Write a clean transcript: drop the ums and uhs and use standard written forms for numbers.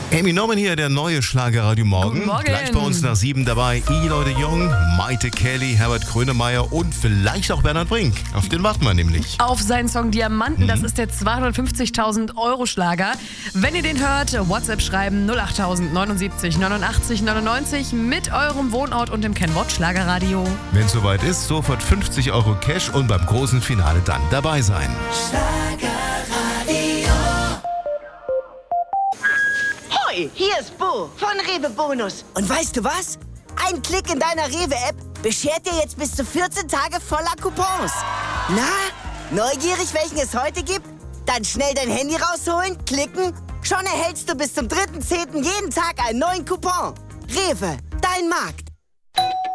Amy Norman hier, der neue Schlagerradio Morgen. Guten Morgen. Gleich bei uns nach 7 dabei Eloy de Jong, Maite Kelly, Herbert Grönemeyer und vielleicht auch Bernhard Brink. Auf den warten wir nämlich. Auf seinen Song Diamanten, das ist der 250.000 Euro Schlager. Wenn ihr den hört, WhatsApp schreiben 08000 79 89 99 mit eurem Wohnort und dem Kennwort Schlagerradio. Wenn es soweit ist, sofort 50 Euro Cash und beim großen Finale dann dabei sein. Hoi, hier ist Bo von Rewe Bonus. Und weißt du was? Ein Klick in deiner Rewe-App beschert dir jetzt bis zu 14 Tage voller Coupons. Na, neugierig, welchen es heute gibt? Dann schnell dein Handy rausholen, klicken. Schon erhältst du bis zum 3.10. jeden Tag einen neuen Coupon. Rewe, dein Markt.